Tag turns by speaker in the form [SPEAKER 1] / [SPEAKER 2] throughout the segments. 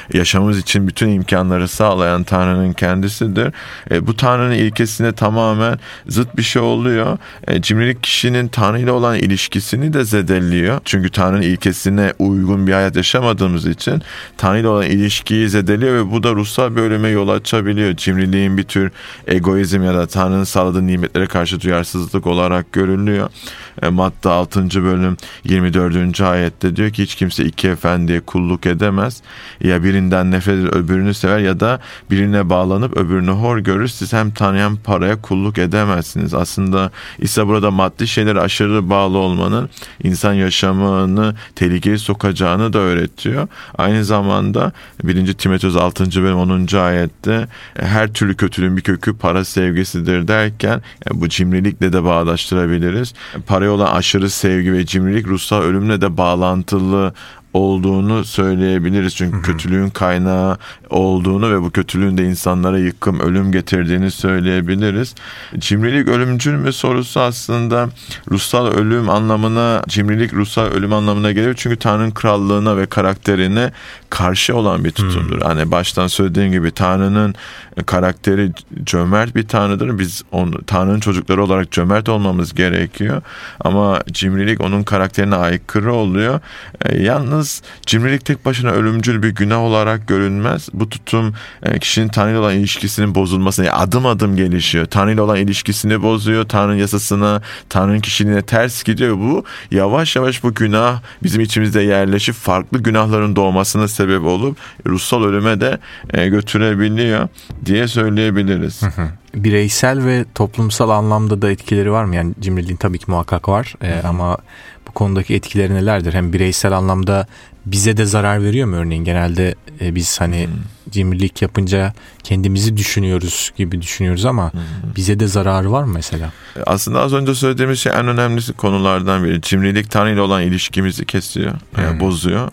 [SPEAKER 1] yaşamımız için bütün imkanları sağlayan Tanrı'nın kendisidir. Bu Tanrı'nın ilkesine tamamen zıt bir şey oluyor. Cimrilik kişinin Tanrı ile olan ilişkisini de zedeliyor. Çünkü Tanrı'nın ilkesine uygun bir hayat yaşamadığımız için Tanrı ile olan ilişkiyi zedeliyor ve bu da ruhsal bir ölüme yol açabiliyor. Cimriliğin bir tür egoizm ya da Tanrı'nın sağladığı nimetlere karşı duyarsızlık olarak görülüyor. Matta 6. bölüm 24. ayette diyor ki hiç kimse iki efendiye kulluk edemez. Ya birinden nefret eder öbürünü sever ya da birine bağlanıp öbürünü hor görür. Siz hem Tanrı'ya hem paraya kulluk edemezsiniz. Aslında İsa burada maddi şeylere aşırı bağlı olmanın insan yaşamını tehlikeye sokacağını da öğretiyor. Aynı zamanda 1. Timoteus 6. bölüm 10. ayette her türlü kötülüğün bir kökü para sevgisidir derken bu cimrilikle de bağdaştırabiliriz. Paraya olan aşırı sevgi ve cimrilik ruhsal ölümle de bağlantılı olduğunu söyleyebiliriz. Çünkü kötülüğün kaynağı olduğunu ve bu kötülüğün de insanlara yıkım, ölüm getirdiğini söyleyebiliriz. Cimrilik ölümcül mü sorusu aslında ruhsal ölüm anlamına, cimrilik ruhsal ölüm anlamına geliyor. Çünkü Tanrı'nın krallığına ve karakterine karşı olan bir tutumdur. Hani baştan söylediğim gibi Tanrı'nın karakteri cömert bir Tanrı'dır. Biz Tanrı'nın çocukları olarak cömert olmamız gerekiyor. Ama cimrilik onun karakterine aykırı oluyor. Yalnız cimrilik tek başına ölümcül bir günah olarak görünmez. Bu tutum kişinin Tanrı ile olan ilişkisinin bozulmasına adım adım gelişiyor. Tanrı ile olan ilişkisini bozuyor. Tanrı'nın yasasına, Tanrı'nın kişiliğine ters gidiyor. Bu yavaş yavaş bu günah bizim içimizde yerleşip farklı günahların doğmasına sebep olup ruhsal ölüme de götürebiliyor diye söyleyebiliriz.
[SPEAKER 2] Bireysel ve toplumsal anlamda da etkileri var mı? Yani cimriliğin tabii ki muhakkak var ama bu konudaki etkileri nelerdir? Hem bireysel anlamda bize de zarar veriyor mu örneğin? Genelde biz hani cimrilik yapınca kendimizi düşünüyoruz gibi düşünüyoruz ama bize de zararı var mı mesela? Aslında
[SPEAKER 1] az önce söylediğimiz şey en önemli konulardan biri. Cimrilik Tanrı ile olan ilişkimizi kesiyor, bozuyor.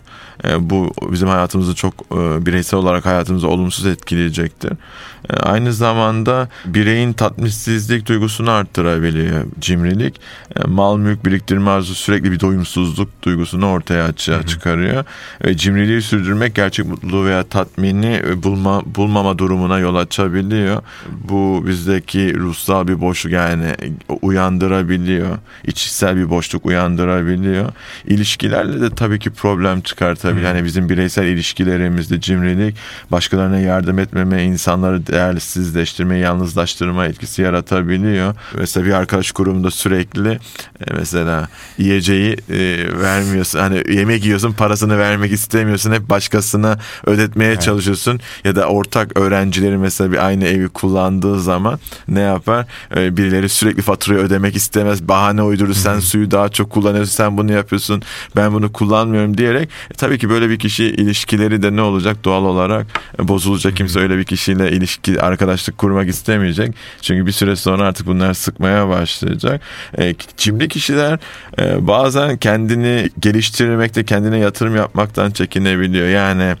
[SPEAKER 1] Bu bizim hayatımızı çok bireysel olarak hayatımızı olumsuz etkileyecektir. Aynı zamanda bireyin tatminsizlik duygusunu arttırabiliyor cimrilik. Mal mülk biriktirme arzusu sürekli bir doyumsuzluk duygusunu ortaya çıkarıyor. Cimriliği sürdürmek gerçek mutluluğu veya tatmini bulmama durumuna yol açabiliyor. Bu bizdeki ruhsal bir boşluk yani uyandırabiliyor. İçsel bir boşluk uyandırabiliyor. İlişkilerle de tabii ki problem çıkartabiliyor. Yani bizim bireysel ilişkilerimizde cimrilik başkalarına yardım etmeme, insanları değersizleştirme, yalnızlaştırma etkisi yaratabiliyor. Mesela bir arkadaş grubunda sürekli mesela yiyeceği vermiyorsun. Hani yemek yiyorsun, parasını vermek istemiyorsun. Hep başkasına ödetmeye çalışıyorsun. Ya da ortak öğrencileri mesela bir aynı evi kullandığı zaman ne yapar? Birileri sürekli faturayı ödemek istemez. Bahane uydurur. Sen suyu daha çok kullanıyorsun. Sen bunu yapıyorsun. Ben bunu kullanmıyorum diyerek. Tabii ki böyle bir kişi ilişkileri de ne olacak? Doğal olarak bozulacak. Kimse öyle bir kişiyle arkadaşlık kurmak istemeyecek. Çünkü bir süre sonra artık bunlar sıkmaya başlayacak. Cimri kişiler bazen kendini geliştirmekte, kendine yatırım yapmaktan çekinebiliyor. Yani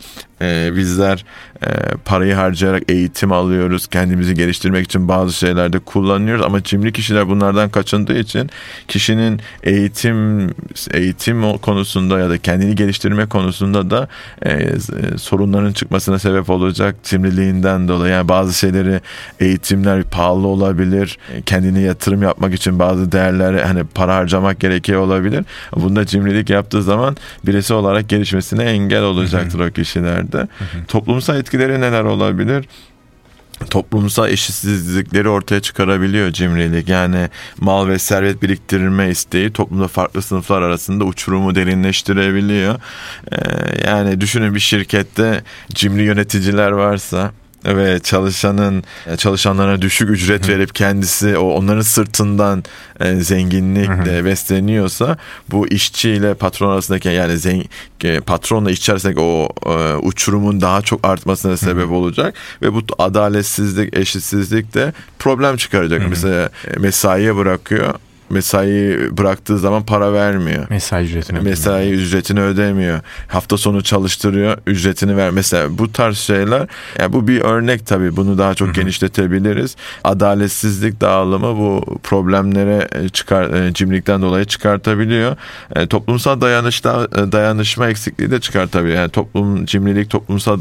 [SPEAKER 1] bizler parayı harcayarak eğitim alıyoruz. Kendimizi geliştirmek için bazı şeylerde kullanıyoruz. Ama cimri kişiler bunlardan kaçındığı için kişinin eğitim konusunda ya da kendini geliştirme konusunda da sorunların çıkmasına sebep olacak cimriliğinden dolayı. Yani bazı şeyleri eğitimler pahalı olabilir. Kendine yatırım yapmak için bazı değerlere hani para harcamak gerekiyor olabilir. Bunda cimrilik yaptığı zaman bireysel olarak gelişmesine engel olacaktır o kişilerde. Toplumsal etkileri neler olabilir? Toplumsal eşitsizlikleri ortaya çıkarabiliyor cimrilik. Yani mal ve servet biriktirme isteği toplumda farklı sınıflar arasında uçurumu derinleştirebiliyor. Yani düşünün bir şirkette cimri yöneticiler varsa ve çalışanlara düşük ücret verip kendisi onların sırtından zenginlikle besleniyorsa bu işçiyle patron arasındaki yani patronla işçi arasındaki o uçurumun daha çok artmasına sebep olacak ve bu adaletsizlik, eşitsizlik de problem çıkaracak. Mesela mesaiye bırakıyor. Mesai bıraktığı zaman para vermiyor. Mesai ücretini ödemiyor. Hafta sonu çalıştırıyor, ücretini ver. Mesela bu tarz şeyler, yani bu bir örnek tabii. Bunu daha çok genişletebiliriz. Adaletsizlik dağılımı bu problemlere cimrilikten dolayı çıkartabiliyor. Toplumsal dayanışma eksikliği de çıkartabiliyor. Yani cimrilik toplumsal